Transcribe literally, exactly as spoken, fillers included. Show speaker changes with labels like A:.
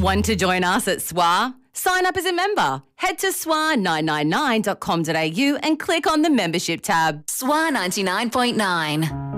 A: Want to join us at S W A? Sign up as a member. Head to S W A nine nine nine dot com dot a u and click on the membership tab.
B: S W A ninety-nine point nine.